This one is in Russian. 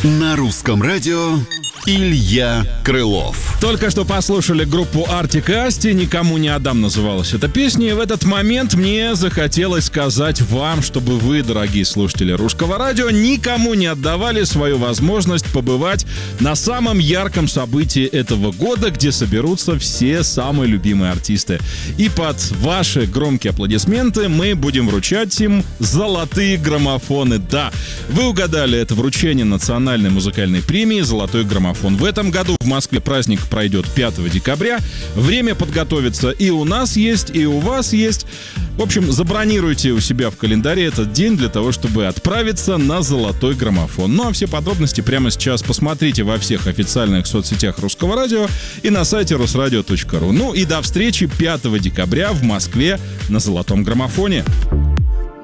На русском радио Илья Крылов. Только что послушали группу Artik и Asti, «Никому не отдам» называлась эта песня. И в этот момент мне захотелось сказать вам, чтобы вы, дорогие слушатели Русского радио, никому не отдавали свою возможность побывать на самом ярком событии этого года, где соберутся все самые любимые артисты. И под ваши громкие аплодисменты мы будем вручать им золотые граммофоны. Да, вы угадали, это вручение национальной музыкальной премии «Золотой граммофон». В этом году в Москве праздник пройдет 5 декабря. Время подготовиться и у нас есть, и у вас есть. В общем, забронируйте у себя в календаре этот день для того, чтобы отправиться на «Золотой граммофон». Ну а все подробности прямо сейчас посмотрите во всех официальных соцсетях Русского радио и на сайте rusradio.ru. Ну и до встречи 5 декабря в Москве на «Золотом граммофоне».